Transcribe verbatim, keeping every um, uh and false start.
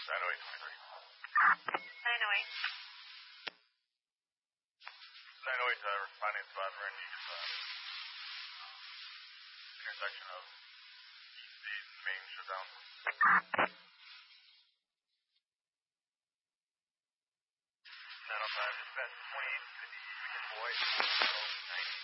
nine oh eight twenty-three. nine oh eight. nine oh eight, uh, responding to uh, Randy, uh, intersection of East eight and Main shutdown. nine oh five, dispatch twenty-eight fifty, Boy, ninety.